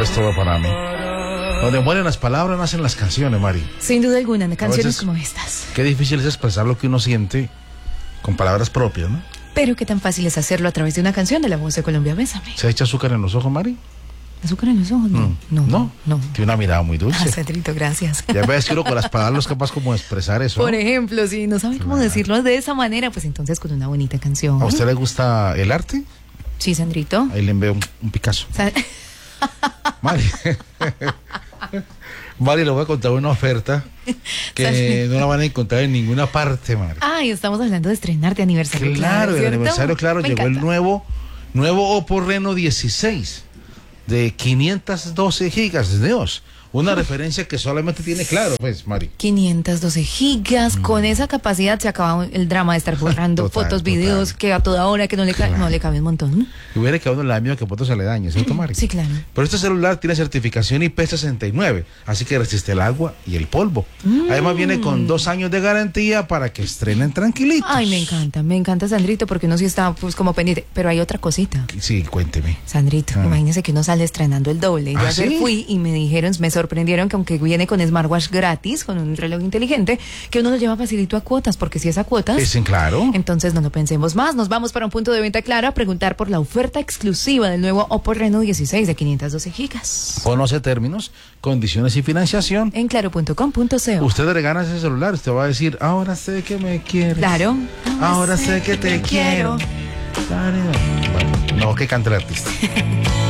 eres todo para mí. Donde mueren las palabras, nacen las canciones, Mari. Sin duda alguna, de canciones veces, como estas. Qué difícil es expresar lo que uno siente con palabras propias, ¿no? Pero qué tan fácil es hacerlo a través de una canción de La Voz de Colombia. Bésame. ¿Se echa azúcar en los ojos, Mari? ¿Azúcar en los ojos? No. No. Tiene una mirada muy dulce. Sandrito, gracias. Ya ves que uno con las palabras no es capaz como de expresar eso, ¿no? Por ejemplo, si no sabe cómo decirlo de esa manera, pues entonces con una bonita canción. ¿A usted le gusta el arte? Sí, Sandrito. Ahí le envío un Picasso. Mari. Mari, le voy a contar una oferta que no la van a encontrar en ninguna parte, Mari. Ay, estamos hablando de estrenar de aniversario. Claro, el aniversario, claro, Me llegó encanta. el nuevo Oppo Reno 16 de 512 gigas, Dios. Una referencia que solamente tiene, claro, pues, Mari. 512 gigas, con esa capacidad se acaba el drama de estar borrando Total, fotos, videos, total. que a toda hora que no le, Claro. no le cabe un montón. Y hubiera quedado la miedo que fotos se le dañe, ¿cierto, Mari? Sí, claro. Pero este celular tiene certificación IP69, así que resiste el agua y el polvo. Además viene con 2 años de garantía para que estrenen tranquilitos. Ay, me encanta, Sandrito, porque uno sí está pues como pendiente. Pero hay otra cosita. Sí, cuénteme. Sandrito, imagínese que uno sale estrenando el doble. Yo ¿Ah, ayer sí? fui y me dijeron, me sorprendieron que aunque viene con smartwatch gratis, con un reloj inteligente, que uno lo lleva facilito a cuotas, porque si es a cuotas, Dicen, claro. entonces no lo pensemos más. Nos vamos para un punto de venta claro a preguntar por la oferta exclusiva del nuevo Oppo Reno 16 de 512 gigas. Conoce términos, condiciones y financiación. En claro.com.co. Usted le gana ese celular, usted va a decir, ahora sé que me quieres. Claro. Ahora sé que te quiero. Bueno, no, que cante el artista.